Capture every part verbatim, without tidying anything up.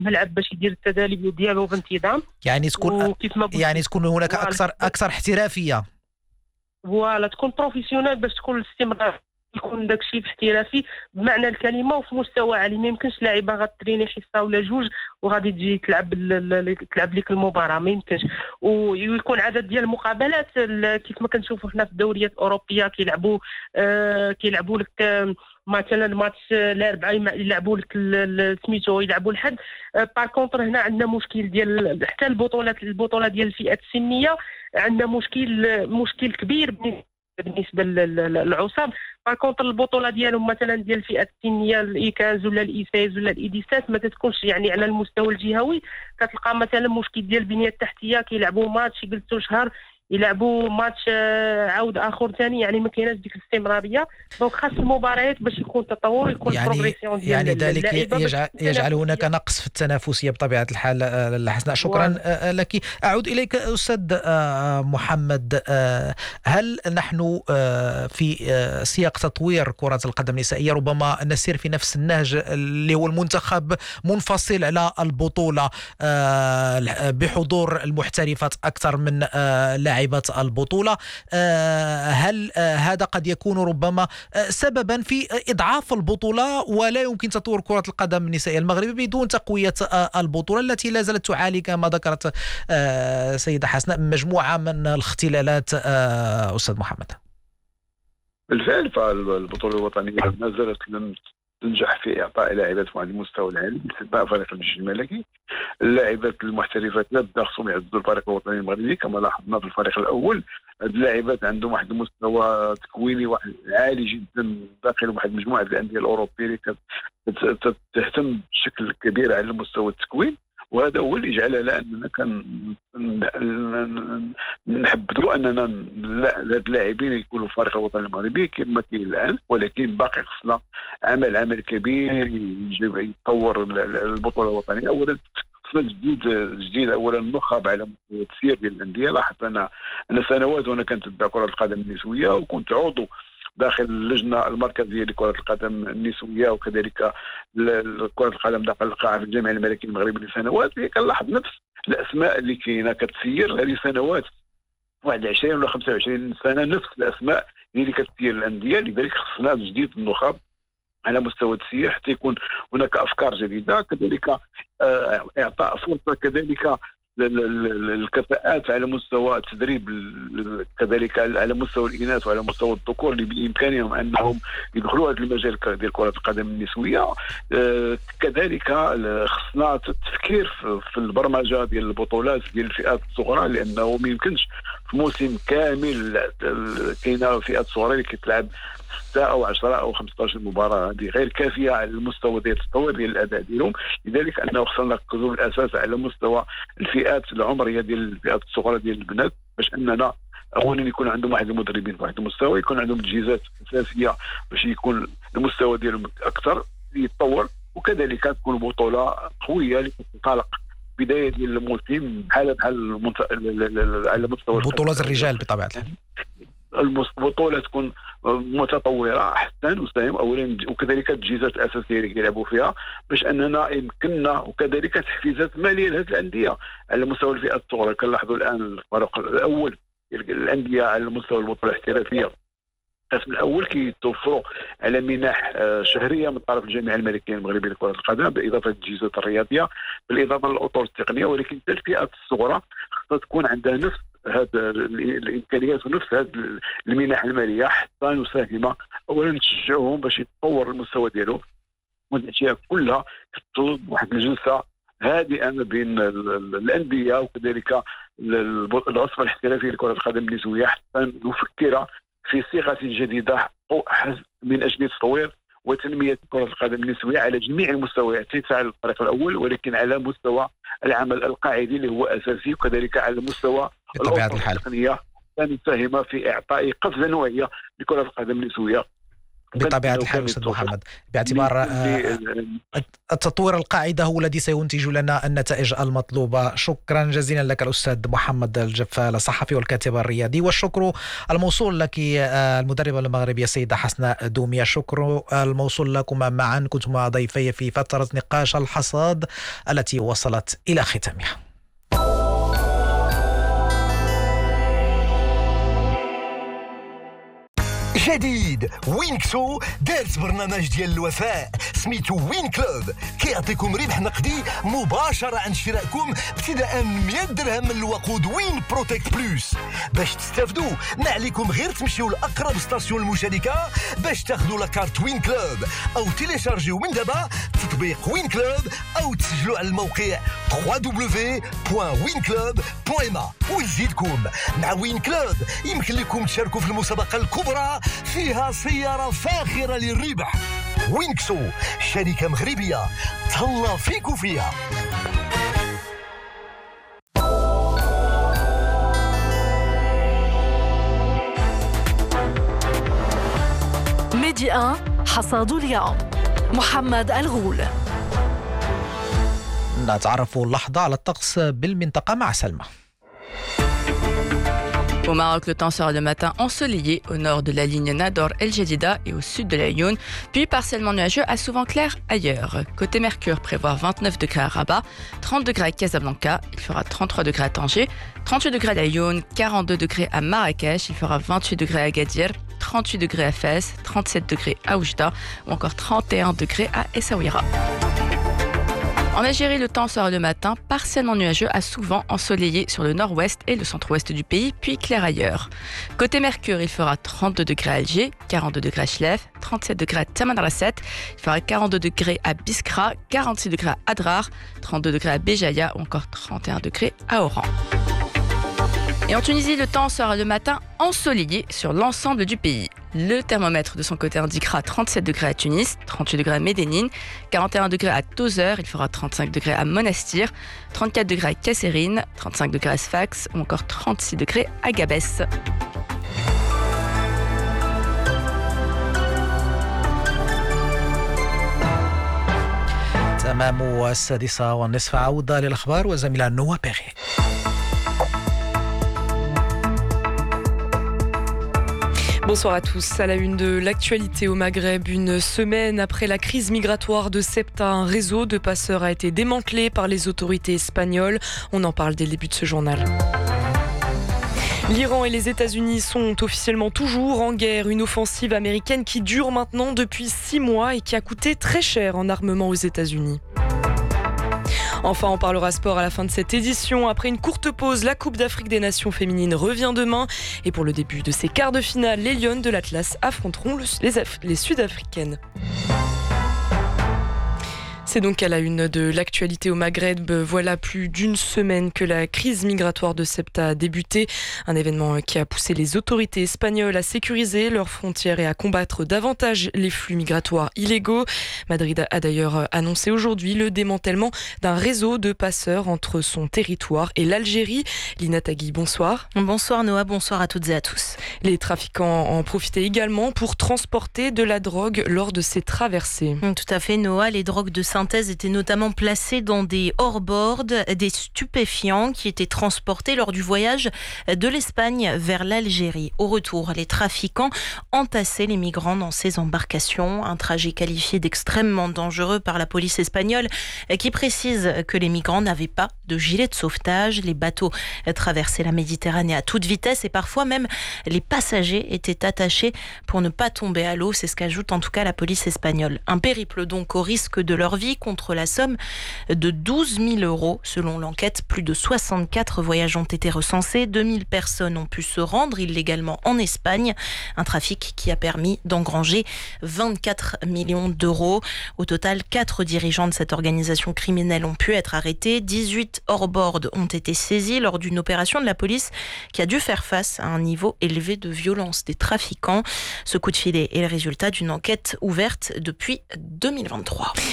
الملعب باش يدير التدريب ديالو بانتظام. يعني تكون يعني تكون هناك اكثر اكثر احترافيه، فوالا تكون بروفيسيونيل باش تكون الاستمرار يكون داكشي احترافي بمعنى الكلمه وفي مستوى عالي. ما يمكنش لاعيبه غتريني حصه ولا جوج وغادي تجي تلعب تلعب لك المباراه، ما يمكنش. ويكون عدد ديال المقابلات كيف ما كنشوفوا حنا في الدوريات الاوروبيه كيلعبوا آه كيلعبوا لك آه مثلا ماتش الاربعاء يلعبوا لك سميتو يلعبوا الحد. بار كونتر هنا عندنا مشكل ديال حتى البطولات البطوله ديال الفئات السنيه عندنا مشكل مشكل كبير بالنسبه للعصاب. بار كونتر البطوله ديالهم مثلا ديال الفئات السنيه الايكاز ولا الايساز ولا الايديسات ما تتكونش يعني على المستوى الجهوي. كتلقى مثلا مشكل ديال البنيه التحتيه كيلعبوا ماتش جلسوا شهر يلعبوا ماتش عود اخر ثاني، يعني ما كايناش ديك الاستمراريه. دونك خاص المباريات باش يكون تطور يكون يعني بروغريسيون ديال يعني ذلك يجعل, يجعل هناك نقص في التنافسيه بطبيعه الحال. حسنا شكرا وانا. لك. اعود اليك استاذ محمد، هل نحن في سياق تطوير كره القدم النسائيه ربما نسير في نفس النهج اللي هو المنتخب منفصل على البطوله بحضور المحترفات اكثر من لاعبات البطولة؟ هل هذا قد يكون ربما سببا في إضعاف البطولة ولا يمكن تطور كرة القدم النسائية المغربية بدون تقوية البطولة التي لا زالت تعاني كما ذكرت سيدة حسناء مجموعة من الاختلالات؟ أستاذ محمد. بالفعل فالبطولة الوطنية ما زالت لم تنجح في إعطاء لاعبات على المستوى العالي باستثناء فريق الجيش الملكي. اللاعبات المحترفات لا بد خصهم يعززوا الفريق الوطني المغربي كما لاحظنا في الفريق الأول. هاد اللاعبات عندهم واحد المستوى تكويني واحد عالي جدا داخل واحد مجموعة الأندية الأوروبية اللي تهتم بشكل كبير على مستوى التكوين، وهذا هو اللي جعل على اننا كان نحبذوا اننا هاد اللاعبين يكونوا في الفريق الوطني المغربي كما كاين الان. ولكن باقي خصنا عمل عمل كبير يجب يطور البطوله الوطنيه. اولا خصنا جديد جديد اولا النخب على مستوى التسيير ديال الانديه. لاحظت انا انا سنوات وانا كنتبع كره القدم النسويه وكنت عضو داخل اللجنه المركزيه لكره القدم النسويه وكذلك كره القدم داخل القاعه في الجامعه الملكيه المغربيه لسنوات. كنلاحظ نفس الاسماء اللي كاينه كتسير هذه سنوات واحد وعشرين ولا خمسة وعشرين سنه، نفس الاسماء اللي كتسير الانديه. لذلك خصنا تجديد النخب على مستوى التسيير حتى يكون هناك افكار جديده، كذلك اعطاء فرصه كذلك الكفاءات على مستوى التدريب، كذلك على مستوى الاناث وعلى مستوى الذكور اللي بامكانهم انهم يدخلوا هذا المجال ديال كره القدم النسويه. كذلك خصنا التفكير في البرمجه ديال البطولات ديال الفئات الصغرى، لانه ما يمكنش في موسم كامل كاينه فئات صغرى اللي كتلعب ستة أو عشرة أو خمسة عشر مباراة. هذه غير كافية على المستوى ديال التطوير ديال الأداء ديالهم. لذلك أنه خصنا نركزوا بالأساس على مستوى الفئات العمرية ديال الفئات الصغرى ديال البنات، باش أننا أولا يكون عندهم واحد المدربين في واحد المستوى، يكون عندهم تجهيزات أساسية باش يكون المستوى ديالهم أكثر يتطور، وكذلك تكون بطولة قوية اللي تنطلق بداية ديال الموسم بحال بحال على مستوى بطولات الرجال بطبيعة الحال. البطوله تكون متطوره احسن وساهم اولا، وكذلك التجهيزات الاساسيه اللي كيلعبوا فيها باش اننا يمكننا، وكذلك تحفيزات ماليه لهذه الانديه على مستوى الفئات الصغرى. كنلاحظوا الان الفريق الاول الانديه على مستوى البطوله الاحترافيه القسم الاول كيتوفروا على منح شهريه من طرف الجامعه الملكيه المغربيه لكره القدم بالاضافه للتجهيزات الرياضيه بالاضافه للاطر التقنيه. ولكن حتى الفئات الصغرى خصها تكون عندها نفس هذه الامكانيات ونفس هذه المنح الماليه حتى نساهم اولا نشجعوهم باش يتطور المستوى ديالهم. والاشياء كلها كتطلب واحد الجلسه هادئه ما بين الانديه وكذلك الغرفه الاحترافيه لكره القدم النسويه حتى نفكر في صيغه جديده من اجل تطوير وتنميه كره القدم النسويه على جميع المستويات، ليس على الطريق الاول ولكن على مستوى العمل القاعدي اللي هو اساسي، وكذلك على مستوى بطبيعه الحال التقنيه نساهم في اعطاء قفزه نوعيه لكره القدم النسويه بطبيعة الحال أستاذ محمد، باعتبار التطوير القاعدة هو الذي سينتج لنا النتائج المطلوبة. شكرا جزيلا لك الأستاذ محمد الجفال الصحفي والكاتب الرياضي، والشكر الموصول لك المدربة المغربية السيدة حسناء دومية. شكر الموصول لكما معا، كنتما ضيفي في فترة نقاش الحصاد التي وصلت إلى ختامها. جديد وينكسو دارت برنامج ديال الوفاء سميتو وين كلوب، كيعطيكم ربح نقدي مباشرة عند شرائكم ابتداء من مئة درهم من الوقود وين بروتكت بلوس. باش تستافدوا ما عليكم غير تمشيو لأقرب ستاسيون المشاركة باش تاخذوا لاكارت وين كلوب، أو تيليشارجيو من دابا تطبيق وين كلوب، أو تسجلوا على الموقع دبليو دبليو دبليو بوان وين كلوب بوان ام ا. ونزيدكم مع وين كلوب يمكن لكم تشاركوا في المسابقة الكبرى فيها سيارة فاخرة للربح. وينكسو شركة مغربية تهلا فيكو فيها. ميدي واحد حصاد اليوم محمد الغول. نتعرف لحظة على الطقس بالمنطقة مع سلمى. Au Maroc, le temps sera le matin ensoleillé au nord de la ligne Nador El Jadida et au sud de l'Aïoun, puis partiellement nuageux à souvent clair ailleurs. Côté Mercure, prévoir vingt-neuf degrés à Rabat, trente degrés à Casablanca, il fera trente-trois degrés à Tanger, trente-huit degrés à l'Aïoun, quarante-deux degrés à Marrakech, il fera vingt-huit degrés à Agadir, trente-huit degrés à Fès, trente-sept degrés à Oujda ou encore trente et un degrés à Essaouira. En Algérie, le temps sera le matin partiellement nuageux à souvent ensoleillé sur le nord-ouest et le centre-ouest du pays, puis clair ailleurs. Côté Mercure, il fera trente-deux degrés à Alger, quarante-deux degrés à Chlef, trente-sept degrés à Tamanrasset, il fera quarante-deux degrés à Biskra, quarante-six degrés à Adrar, trente-deux degrés à Béjaïa ou encore trente et un degrés à Oran. Et en Tunisie, le temps sera le matin ensoleillé sur l'ensemble du pays. Le thermomètre de son côté indiquera trente-sept degrés à Tunis, trente-huit degrés à Médénine, quarante et un degrés à Tozeur, il fera trente-cinq degrés à Monastir, trente-quatre degrés à Kasserine, trente-cinq degrés à Sfax ou encore trente-six degrés à Gabès. تمام السادسة والنصف عودة للأخبار وزميلة نوا بيغي. Bonsoir à tous. À la une de l'actualité au Maghreb, une semaine après la crise migratoire de Ceuta, un réseau de passeurs a été démantelé par les autorités espagnoles. On en parle dès le début de ce journal. L'Iran et les États-Unis sont officiellement toujours en guerre. Une offensive américaine qui dure maintenant depuis six mois et qui a coûté très cher en armement aux États-Unis. Enfin, on parlera sport à la fin de cette édition. Après une courte pause, la Coupe d'Afrique des Nations féminines revient demain. Et pour le début de ces quarts de finale, les Lions de l'Atlas affronteront les, Af- les Sud-Africaines. C'est donc à la une de l'actualité au Maghreb. Voilà plus d'une semaine que la crise migratoire de Ceuta a débuté. Un événement qui a poussé les autorités espagnoles à sécuriser leurs frontières et à combattre davantage les flux migratoires illégaux. Madrid a d'ailleurs annoncé aujourd'hui le démantèlement d'un réseau de passeurs entre son territoire et l'Algérie. Lina Tagui, bonsoir. Bonsoir Noah, bonsoir à toutes et à tous. Les trafiquants en profitaient également pour transporter de la drogue lors de ces traversées. Tout à fait Noah, les drogues de synthèse étaient notamment placées dans des hors-boards, des stupéfiants qui étaient transportés lors du voyage de l'Espagne vers l'Algérie. Au retour, les trafiquants entassaient les migrants dans ces embarcations, un trajet qualifié d'extrêmement dangereux par la police espagnole qui précise que les migrants n'avaient pas de gilet de sauvetage. Les bateaux traversaient la Méditerranée à toute vitesse et parfois même les passagers étaient attachés pour ne pas tomber à l'eau. C'est ce qu'ajoute en tout cas la police espagnole. Un périple donc au risque de leur vie contre la somme de douze mille euros. Selon l'enquête, plus de soixante-quatre voyages ont été recensés. deux mille personnes ont pu se rendre illégalement en Espagne. Un trafic qui a permis d'engranger vingt-quatre millions d'euros. Au total, quatre dirigeants de cette organisation criminelle ont pu être arrêtés. dix-huit hors-board ont été saisis lors d'une opération de la police qui a dû faire face à un niveau élevé de violence des trafiquants. Ce coup de filet est le résultat d'une enquête ouverte depuis deux mille vingt-trois. Les détails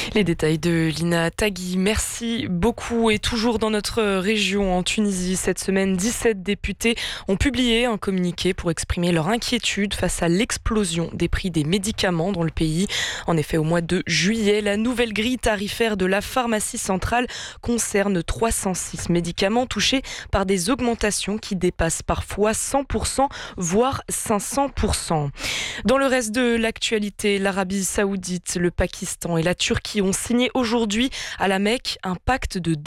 détails de Lina Tagui. Merci beaucoup. Et toujours dans notre région, en Tunisie, cette semaine, dix-sept députés ont publié un communiqué pour exprimer leur inquiétude face à l'explosion des prix des médicaments dans le pays. En effet, au mois de juillet, la nouvelle grille tarifaire de la pharmacie centrale concerne trois cent six médicaments touchés par des augmentations qui dépassent parfois cent pour cent, voire cinq cents pour cent. Dans le reste de l'actualité, l'Arabie Saoudite, le Pakistan et la Turquie ont signé aujourd'hui à la Mecque un pacte de